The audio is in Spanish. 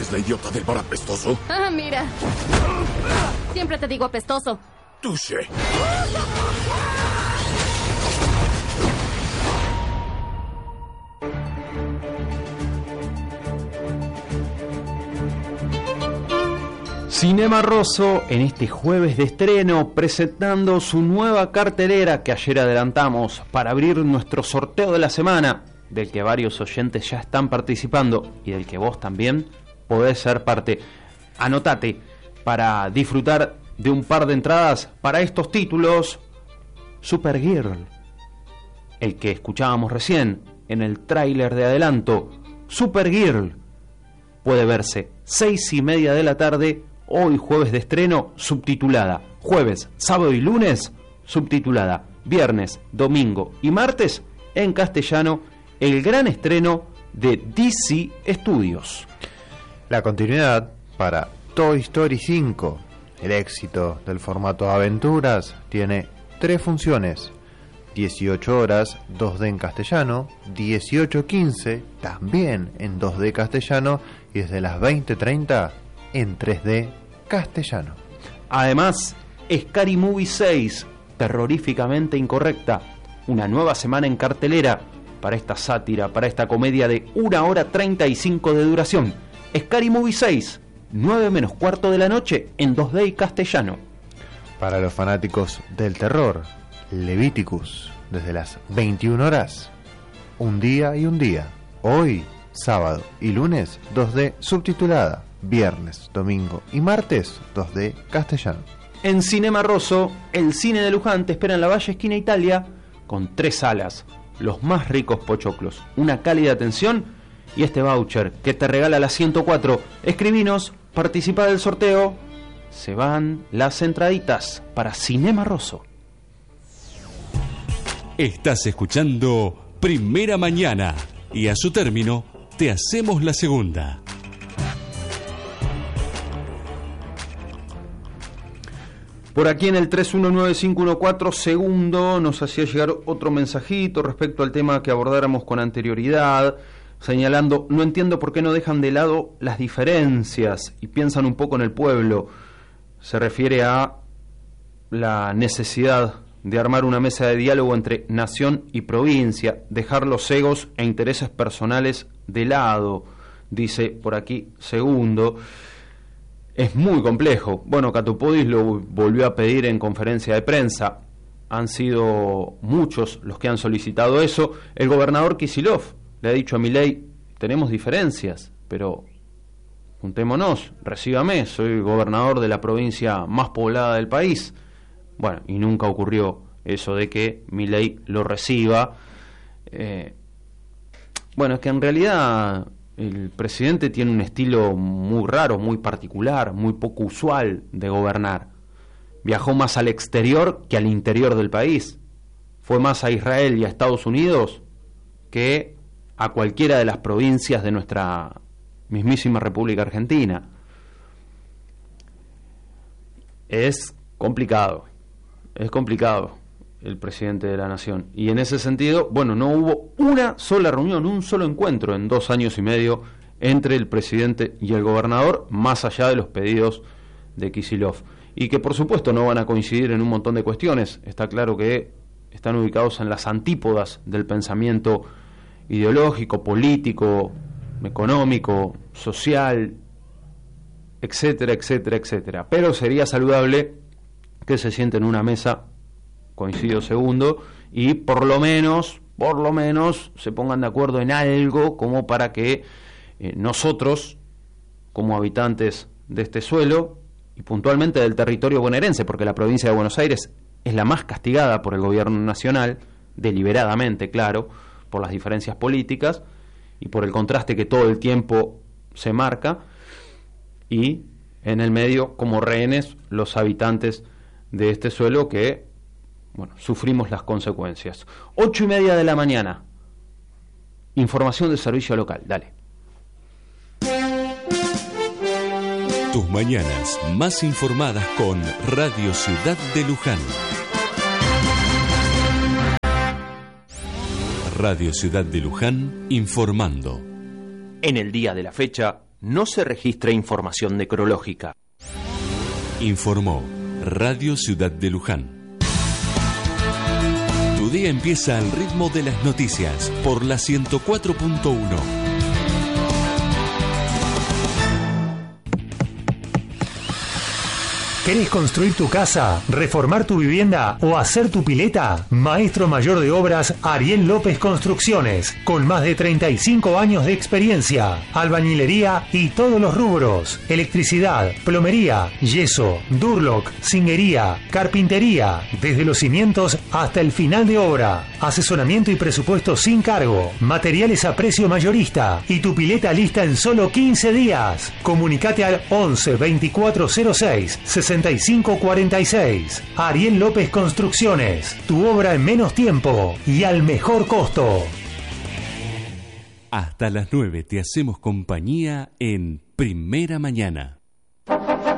¿Eres la idiota del bar apestoso? Ah, mira. Siempre te digo apestoso. Touché. Cinema Rosso en este jueves de estreno presentando su nueva cartelera que ayer adelantamos para abrir nuestro sorteo de la semana, del que varios oyentes ya están participando y del que vos también podés ser parte. Anotate para disfrutar de un par de entradas para estos títulos. Supergirl, el que escuchábamos recién en el tráiler de adelanto. Supergirl puede verse 6:30 de la tarde, hoy jueves de estreno, subtitulada. Jueves, sábado y lunes, subtitulada. Viernes, domingo y martes, en castellano, el gran estreno de DC Studios. La continuidad para Toy Story 5, el éxito del formato aventuras, tiene 3 funciones: 18 horas, 2D en castellano, 18:15, también en 2D castellano, y desde las 20:30 en 3D castellano. Además, Scary Movie 6, terroríficamente incorrecta, una nueva semana en cartelera para esta sátira, para esta comedia de 1 hora 35 de duración. Scary Movie 6, 9 menos cuarto de la noche en 2D y castellano. Para los fanáticos del terror, Leviticus, desde las 21 horas, un día y un día, hoy, sábado y lunes, 2D subtitulada, viernes, domingo y martes, 2D castellano. En Cinema Rosso, el cine de Luján te espera en la Valle Esquina Italia, con 3 salas, los más ricos pochoclos, una cálida atención y este voucher que te regala la 104. Escribinos, participa del sorteo, se van las entraditas para Cinema Rosso. Estás escuchando Primera Mañana y a su término te hacemos la segunda. Por aquí en el 319514 segundo nos hacía llegar otro mensajito respecto al tema que abordáramos con anterioridad, señalando: no entiendo por qué no dejan de lado las diferencias y piensan un poco en el pueblo. Se refiere a la necesidad de armar una mesa de diálogo entre nación y provincia, dejar los egos e intereses personales de lado, dice por aquí segundo. Es muy complejo. Bueno, Catupodis lo volvió a pedir en conferencia de prensa. Han sido muchos los que han solicitado eso. El gobernador Kicillof le ha dicho a Milei: tenemos diferencias, pero juntémonos, recíbame, soy gobernador de la provincia más poblada del país. Bueno, y nunca ocurrió eso de que Milei lo reciba. Bueno, es que en realidad el presidente tiene un estilo muy raro, muy particular, muy poco usual de gobernar. Viajó más al exterior que al interior del país. Fue más a Israel y a Estados Unidos que a cualquiera de las provincias de nuestra mismísima República Argentina. Es complicado el presidente de la nación. Y en ese sentido, bueno, no hubo una sola reunión, un solo encuentro en 2 años y medio entre el presidente y el gobernador, más allá de los pedidos de Kicillof. Y que por supuesto no van a coincidir en un montón de cuestiones. Está claro que están ubicados en las antípodas del pensamiento ideológico, político, económico, social, etcétera, etcétera, etcétera. Pero sería saludable que se sienten en una mesa, coincido segundo, y por lo menos se pongan de acuerdo en algo como para que nosotros, como habitantes de este suelo, y puntualmente del territorio bonaerense, porque la provincia de Buenos Aires es la más castigada por el gobierno nacional, deliberadamente, claro, por las diferencias políticas y por el contraste que todo el tiempo se marca, y en el medio, como rehenes, los habitantes de este suelo que, bueno, sufrimos las consecuencias. 8:30 de la mañana. Información de servicio local, dale. Tus mañanas más informadas con Radio Ciudad de Luján. Radio Ciudad de Luján informando. En el día de la fecha, no se registra información necrológica. Informó Radio Ciudad de Luján. Tu día empieza al ritmo de las noticias por la 104.1. ¿Querés construir tu casa, reformar tu vivienda o hacer tu pileta? Maestro mayor de obras Ariel López Construcciones, con más de 35 años de experiencia, albañilería y todos los rubros, electricidad, plomería, yeso, durlock, zinguería, carpintería, desde los cimientos hasta el final de obra, asesoramiento y presupuesto sin cargo, materiales a precio mayorista y tu pileta lista en solo 15 días. Comunicate al 11 2406 6546. Ariel López Construcciones, tu obra en menos tiempo y al mejor costo. Hasta las 9 te hacemos compañía en Primera Mañana.